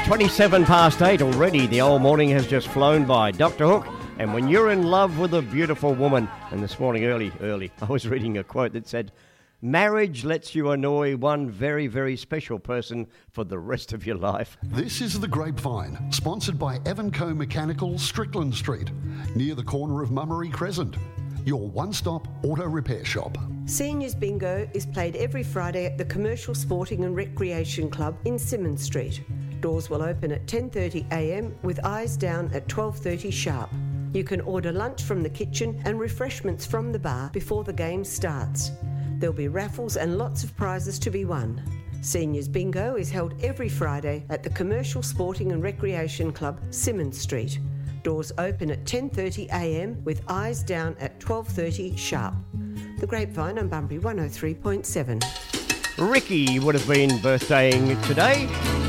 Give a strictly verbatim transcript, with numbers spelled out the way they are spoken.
twenty-seven past eight already. The old morning has just flown by. Doctor Hook, and when you're in love with a beautiful woman, and this morning early, early, I was reading a quote that said, marriage lets you annoy one very, very special person for the rest of your life. This is The Grapevine, sponsored by Evanco Mechanical, Strickland Street, near the corner of Mummery Crescent. Your one-stop auto repair shop. Seniors Bingo is played every Friday at the Commercial Sporting and Recreation Club in Symonds Street. Doors will open at ten thirty a m with eyes down at twelve thirty sharp. You can order lunch from the kitchen and refreshments from the bar before the game starts. There'll be raffles and lots of prizes to be won. Seniors Bingo is held every Friday at the Commercial Sporting and Recreation Club, Symonds Street. Doors open at ten thirty a m with eyes down at twelve thirty sharp. The Grapevine on Bunbury one oh three point seven. Ricky would have been birthdaying today.